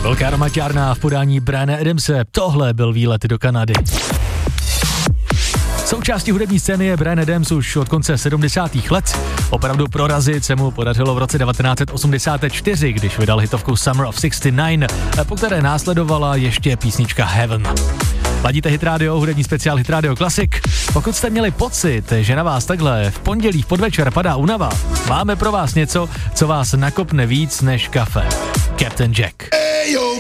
Velká romaťárna v podání Briana Adamse. Tohle byl výlet do Kanady. Součástí hudební scény je Bryan Adams už od konce 70. let. Opravdu prorazit se mu podařilo v roce 1984, když vydal hitovku Summer of 69, po které následovala ještě písnička Heaven. Ladíte Hit Radio, hudební speciál Hit Radio Classic. Pokud jste měli pocit, že na vás takhle v pondělí v podvečer padá únava, máme pro vás něco, co vás nakopne víc než kafe. Captain Jack. Hey yo,